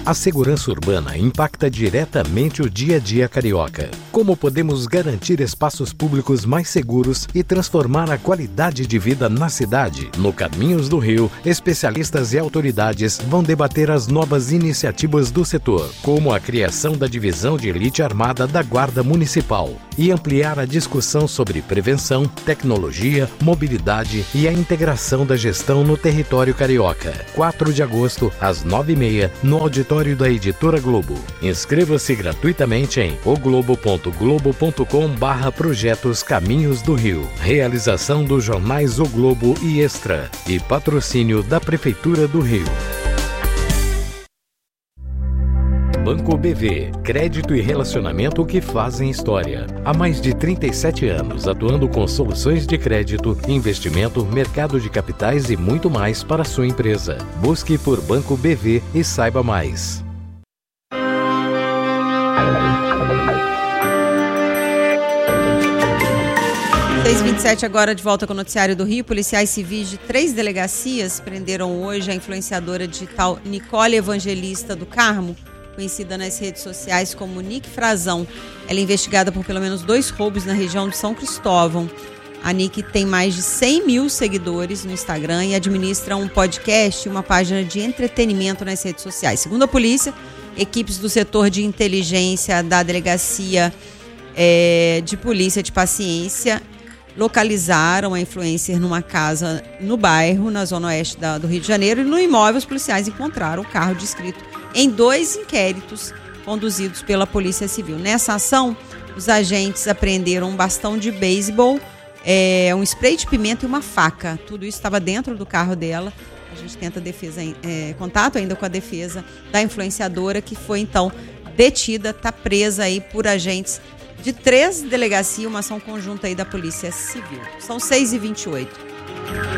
A segurança urbana impacta diretamente o dia a dia carioca. Como podemos garantir espaços públicos mais seguros e transformar a qualidade de vida na cidade? No Caminhos do Rio, especialistas e autoridades vão debater as novas iniciativas do setor, como a criação da Divisão de Elite Armada da Guarda Municipal, e ampliar a discussão sobre prevenção, tecnologia, mobilidade e a integração da gestão no território carioca. 4 de agosto, às 9h30, no auditório da Editora Globo. Inscreva-se gratuitamente em oglobo.globo.com/projetos Caminhos do Rio. Realização dos jornais O Globo e Extra e patrocínio da Prefeitura do Rio. Banco BV, crédito e relacionamento que fazem história. Há mais de 37 anos, atuando com soluções de crédito, investimento, mercado de capitais e muito mais para a sua empresa. Busque por Banco BV e saiba mais. 6h27 agora, de volta com o Noticiário do Rio. Policiais civis de 3 delegacias prenderam hoje a influenciadora digital Nicole Evangelista do Carmo, conhecida nas redes sociais como Nick Frazão. Ela é investigada por pelo menos 2 roubos na região de São Cristóvão. A Nick tem mais de 100 mil seguidores no Instagram e administra um podcast e uma página de entretenimento nas redes sociais. Segundo a polícia, equipes do setor de inteligência da Delegacia de Polícia de Paciência localizaram a influencer numa casa no bairro, na zona oeste do Rio de Janeiro, e no imóvel os policiais encontraram o carro descrito em 2 inquéritos conduzidos pela Polícia Civil. Nessa ação, os agentes apreenderam um bastão de beisebol, um spray de pimenta e uma faca. Tudo isso estava dentro do carro dela. A gente tenta contato ainda com a defesa da influenciadora, que foi então detida, está presa aí por agentes de 3 delegacias, uma ação conjunta aí da Polícia Civil. São 6h28.